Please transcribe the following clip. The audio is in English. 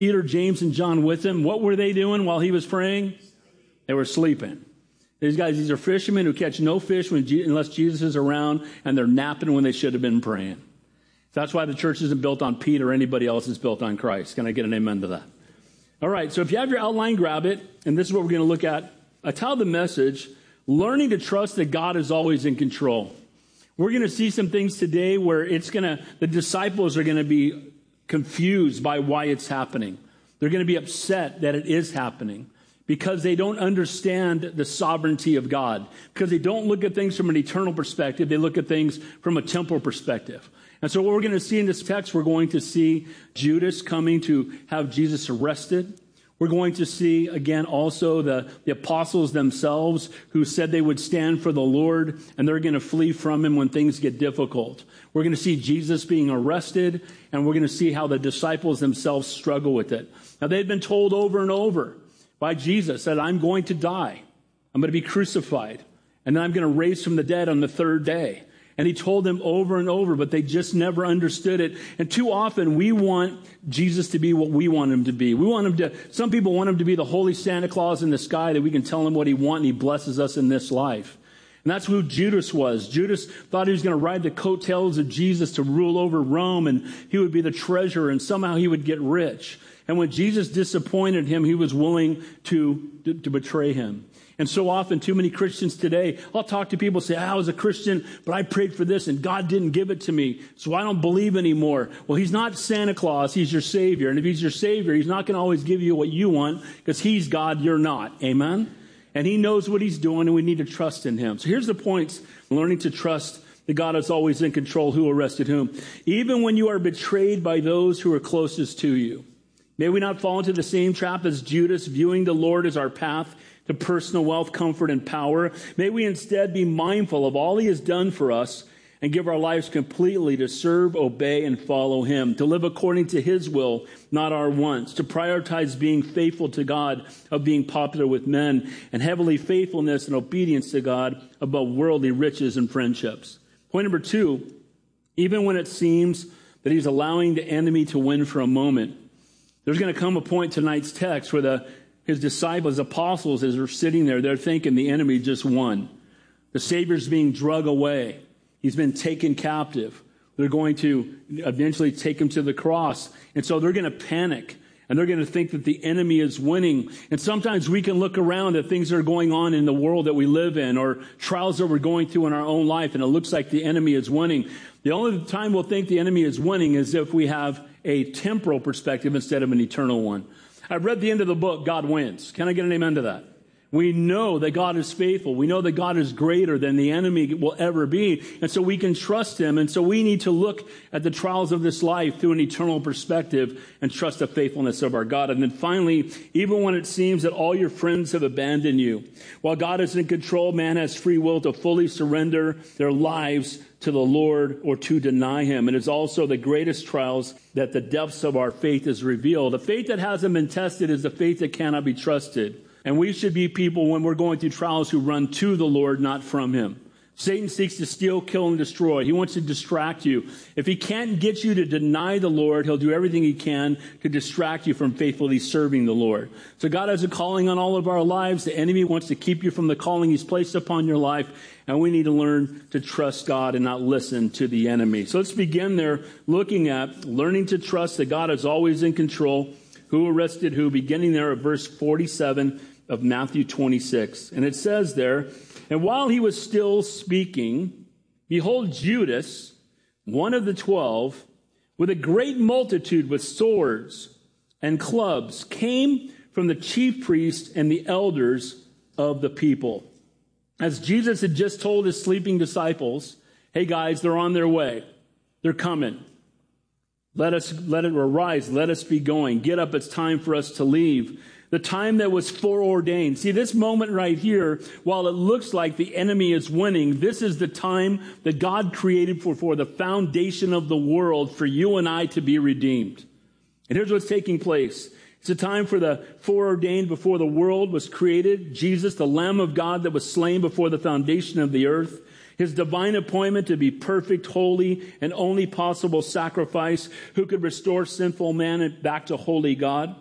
Peter, James, and John with him. What were they doing while he was praying? They were sleeping. These are fishermen who catch no fish unless Jesus is around, and they're napping when they should have been praying. That's why the church isn't built on Peter or anybody else. It's built on Christ. Can I get an amen to that? All right, so if you have your outline, grab it, and this is what we're going to look at. I titled the message, Learning to Trust that God is Always in Control. We're going to see some things today where the disciples are going to be confused by why it's happening. They're going to be upset that it is happening because they don't understand the sovereignty of God, because they don't look at things from an eternal perspective. They look at things from a temporal perspective. And so what we're going to see in this text, we're going to see Judas coming to have Jesus arrested. We're going to see, again, also the apostles themselves who said they would stand for the Lord, and they're going to flee from him when things get difficult. We're going to see Jesus being arrested, and we're going to see how the disciples themselves struggle with it. Now, they'd been told over and over by Jesus that I'm going to die. I'm going to be crucified, and then I'm going to raise from the dead on the third day. And he told them over and over, but they just never understood it. And too often we want Jesus to be what we want him to be. Some people want him to be the holy Santa Claus in the sky that we can tell him what he wants and he blesses us in this life. And that's who Judas was. Judas thought he was going to ride the coattails of Jesus to rule over Rome, and he would be the treasurer, and somehow he would get rich. And when Jesus disappointed him, he was willing to betray him. And so often, too many Christians today, I'll talk to people say, I was a Christian, but I prayed for this and God didn't give it to me, so I don't believe anymore. Well, he's not Santa Claus, he's your Savior. And if he's your Savior, he's not going to always give you what you want, because he's God, you're not. Amen? And he knows what he's doing, and we need to trust in him. So here's the points: learning to trust that God is always in control, who arrested whom. Even when you are betrayed by those who are closest to you. May we not fall into the same trap as Judas, viewing the Lord as our path to personal wealth, comfort, and power. May we instead be mindful of all he has done for us and give our lives completely to serve, obey, and follow him, to live according to his will, not our wants, to prioritize being faithful to God of being popular with men, and heavenly faithfulness and obedience to God above worldly riches and friendships. Point number 2, even when it seems that he's allowing the enemy to win for a moment, there's going to come a point in tonight's text where his disciples, apostles, as they're sitting there, they're thinking the enemy just won. The Savior's being dragged away. He's been taken captive. They're going to eventually take him to the cross. And so they're going to panic. And they're going to think that the enemy is winning. And sometimes we can look around at things that are going on in the world that we live in, or trials that we're going through in our own life, and it looks like the enemy is winning. The only time we'll think the enemy is winning is if we have a temporal perspective instead of an eternal one. I've read the end of the book, God Wins. Can I get an amen to that? We know that God is faithful. We know that God is greater than the enemy will ever be. And so we can trust him. And so we need to look at the trials of this life through an eternal perspective and trust the faithfulness of our God. And then finally, even when it seems that all your friends have abandoned you, while God is in control, man has free will to fully surrender their lives to the Lord or to deny him. And it's also the greatest trials that the depths of our faith is revealed. The faith that hasn't been tested is the faith that cannot be trusted. And we should be people, when we're going through trials, who run to the Lord, not from him. Satan seeks to steal, kill, and destroy. He wants to distract you. If he can't get you to deny the Lord, he'll do everything he can to distract you from faithfully serving the Lord. So God has a calling on all of our lives. The enemy wants to keep you from the calling he's placed upon your life. And we need to learn to trust God and not listen to the enemy. So let's begin there looking at learning to trust that God is always in control. Who arrested who? Beginning there at verse 47 of Matthew 26. And it says there, and while he was still speaking, behold, Judas, one of the 12, with a great multitude with swords and clubs, came from the chief priests and the elders of the people. As Jesus had just told his sleeping disciples, hey guys, they're on their way. They're coming. Let it arise. Let us be going. Get up. It's time for us to leave. The time that was foreordained. See, this moment right here, while it looks like the enemy is winning, this is the time that God created for the foundation of the world for you and I to be redeemed. And here's what's taking place. It's a time for the foreordained before the world was created. Jesus, the Lamb of God that was slain before the foundation of the earth. His divine appointment to be perfect, holy, and only possible sacrifice who could restore sinful man back to holy God.